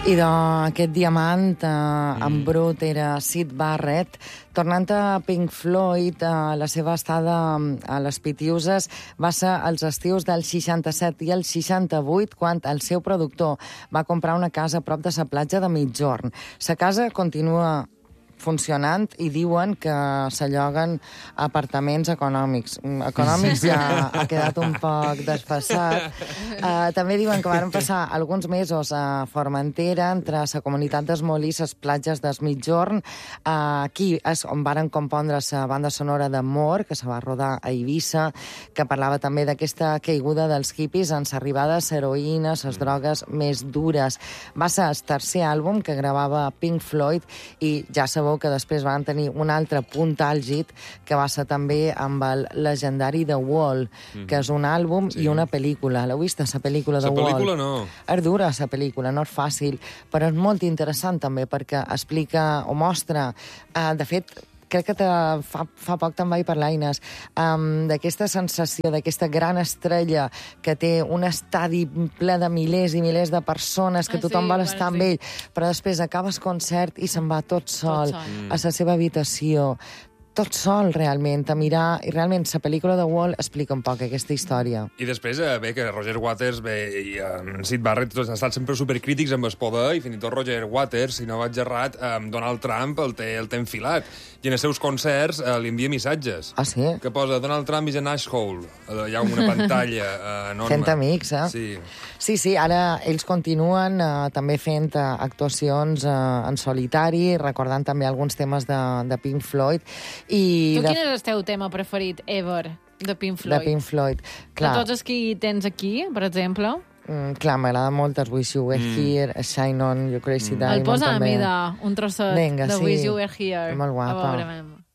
I d'aquest diamant en brut era Syd Barrett. Tornant a Pink Floyd, la seva estada a les Pitiuses va ser als estius del 67 i el 68, quan el seu productor va comprar una casa a prop de la platja de Migjorn. La casa continua funcionant i diuen que s'alloguen apartaments econòmics. Econòmics ja ha quedat un poc desfasat. També diuen que van passar alguns mesos a Formentera, entre la comunitat d'Esmolí i les platges del Migjorn. Aquí és on varen compondre la banda sonora de More, que se va rodar a Eivissa, que parlava també d'aquesta caiguda dels hippies en l'arribada de l'heroïna, les drogues més dures. Va ser el tercer àlbum que gravava Pink Floyd i ja sabeu que després van tenir un altre punt àlgid que va ser també amb el legendari The Wall, que és un àlbum i una pel·lícula. L'heu vist, la pel·lícula The Wall? La pel·lícula no. És dura, la pel·lícula, no és fàcil, però és molt interessant també perquè explica o mostra, de fet, crec que fa poc te'n vaig parlar, Inés, d'aquesta sensació, d'aquesta gran estrella que té un estadi ple de milers i milers de persones, que tothom vol estar amb ell, però després acaba el concert i se'n va tot sol a la seva habitació, tot sol, realment, a mirar... I realment, la pel·lícula de Wall explica un poc aquesta història. I després, bé, que Roger Waters i Syd Barrett tots han estat sempre supercrítics amb el poder, i fins i tot Roger Waters, si no vaig errat, Donald Trump el té enfilat. I en els seus concerts li envia missatges. Ah, sí? Que posa Donald Trump is an asshole. Hi ha una pantalla enorme. Fent amics, eh? Sí, ara ells continuen també fent actuacions en solitari, recordant també alguns temes de Pink Floyd. Quin és el teu tema preferit, ever, de Pink Floyd? De Pink Floyd, clar. De tots els que tens aquí, per exemple? Clar, m'agrada molt el Wish You Were Here, Shine On, Your Crazy Diamond. El posa a mi un trosset de Wish You Were Here. Molt guapa. A veure,